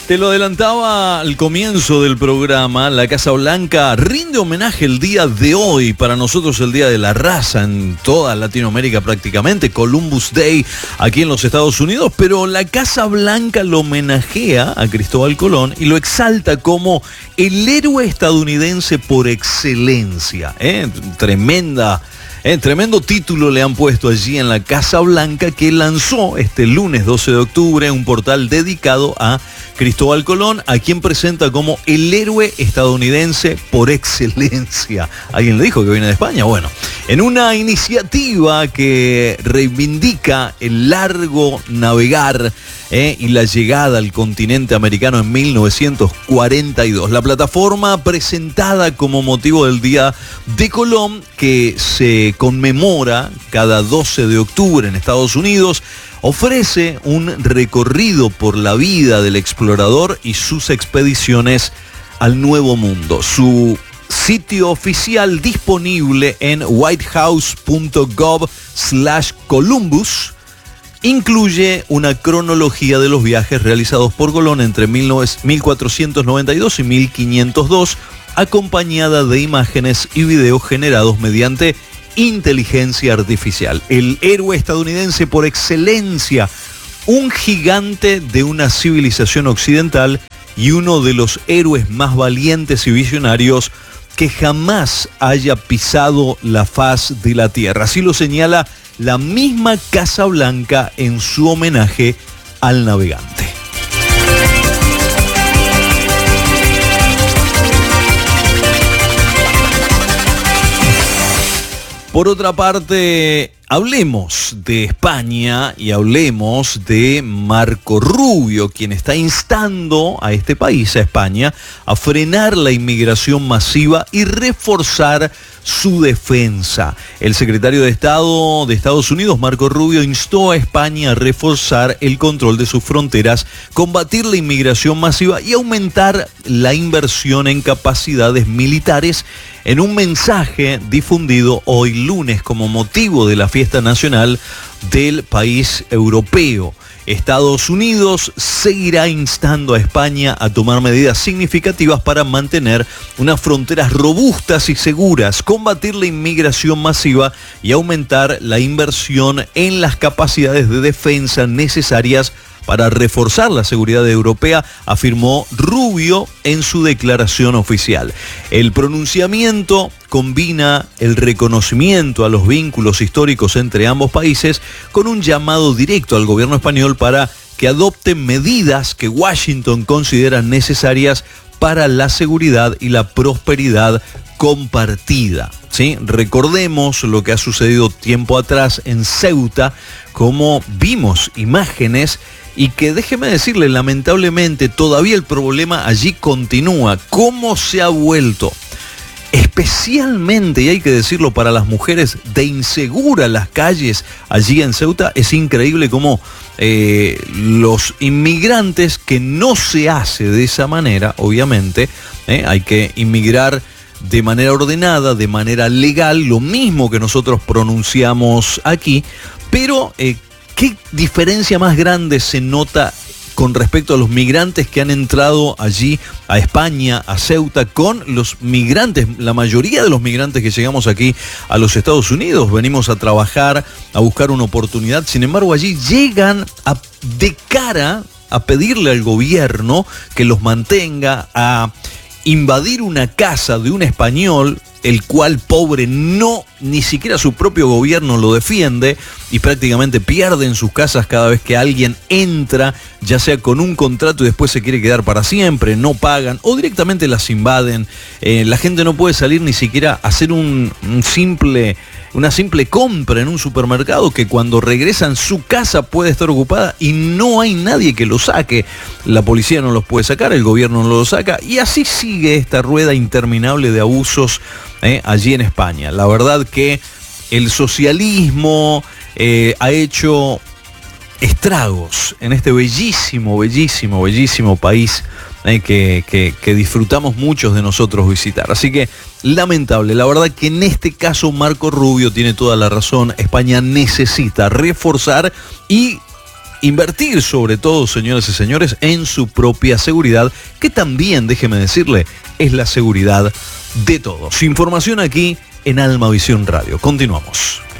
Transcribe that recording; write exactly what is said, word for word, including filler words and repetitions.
Te lo adelantaba al comienzo del programa, la Casa Blanca rinde homenaje el día de hoy, para nosotros el Día de la Raza en toda Latinoamérica prácticamente, Columbus Day aquí en los Estados Unidos, pero la Casa Blanca lo homenajea a Cristóbal Colón y lo exalta como el héroe estadounidense por excelencia, ¿eh? Tremenda... Eh, tremendo título le han puesto allí en la Casa Blanca, que lanzó este lunes doce de octubre un portal dedicado a Cristóbal Colón, a quien presenta como el héroe estadounidense por excelencia. ¿Alguien le dijo que viene de España? Bueno, en una iniciativa que reivindica el largo navegar eh, y la llegada al continente americano en mil novecientos cuarenta y dos. La plataforma presentada como motivo del Día de Colón, que se conmemora cada doce de octubre en Estados Unidos, ofrece un recorrido por la vida del explorador y sus expediciones al Nuevo Mundo. Su sitio oficial disponible en whitehouse.gov slash Columbus incluye una cronología de los viajes realizados por Colón entre mil cuatrocientos noventa y dos y mil quinientos dos, acompañada de imágenes y videos generados mediante inteligencia artificial. El héroe estadounidense por excelencia, un gigante de una civilización occidental y uno de los héroes más valientes y visionarios que jamás haya pisado la faz de la tierra. Así lo señala la misma Casa Blanca en su homenaje al navegante. Por otra parte, hablemos de España y hablemos de Marco Rubio, quien está instando a este país, a España, a frenar la inmigración masiva y reforzar su defensa. El secretario de Estado de Estados Unidos, Marco Rubio, instó a España a reforzar el control de sus fronteras, combatir la inmigración masiva y aumentar la inversión en capacidades militares, en un mensaje difundido hoy lunes como motivo de la fiesta nacional del país europeo. Estados Unidos seguirá instando a España a tomar medidas significativas para mantener unas fronteras robustas y seguras, combatir la inmigración masiva y aumentar la inversión en las capacidades de defensa necesarias para reforzar la seguridad europea, afirmó Rubio en su declaración oficial. El pronunciamiento combina el reconocimiento a los vínculos históricos entre ambos países con un llamado directo al gobierno español para que adopte medidas que Washington considera necesarias para la seguridad y la prosperidad compartida. ¿Sí? Recordemos lo que ha sucedido tiempo atrás en Ceuta, como vimos imágenes y que, déjeme decirle, lamentablemente todavía el problema allí continúa. ¿Cómo se ha vuelto, especialmente, y hay que decirlo, para las mujeres, de insegura las calles allí en Ceuta? Es increíble cómo eh, los inmigrantes, que no se hace de esa manera, obviamente, eh, hay que inmigrar de manera ordenada, de manera legal, lo mismo que nosotros pronunciamos aquí, pero eh, ¿qué diferencia más grande se nota con respecto a los migrantes que han entrado allí a España, a Ceuta, con los migrantes, la mayoría de los migrantes que llegamos aquí a los Estados Unidos? Venimos a trabajar, a buscar una oportunidad, sin embargo allí llegan a, de cara a pedirle al gobierno que los mantenga, a invadir una casa de un español, el cual, pobre, no, ni siquiera su propio gobierno lo defiende, y prácticamente pierden sus casas cada vez que alguien entra, ya sea con un contrato y después se quiere quedar para siempre, no pagan o directamente las invaden. Eh, la gente no puede salir ni siquiera a hacer un, un simple, una simple compra en un supermercado, que cuando regresan su casa puede estar ocupada y no hay nadie que lo saque. La policía no los puede sacar, el gobierno no los saca, y así sigue esta rueda interminable de abusos eh, allí en España. La verdad que el socialismo eh, ha hecho estragos en este bellísimo, bellísimo, bellísimo país eh, que, que, que disfrutamos muchos de nosotros visitar. Así que lamentable, la verdad que en este caso Marco Rubio tiene toda la razón. España necesita reforzar y invertir sobre todo, señoras y señores, en su propia seguridad, que también, déjeme decirle, es la seguridad de todos. Información aquí en Almavisión Radio. Continuamos.